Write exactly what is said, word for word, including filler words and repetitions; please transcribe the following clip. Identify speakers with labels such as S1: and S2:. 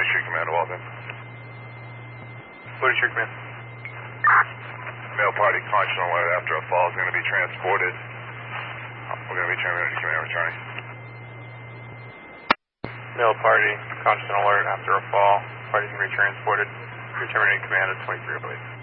S1: Street Command, Walden.
S2: forty Street Command.
S1: Male party conscious alert after a fall is going to be transported. We're going to be terminating command returning.
S2: Male party conscious alert after a fall. Party can be transported. You're terminating command at twenty-three oh eight.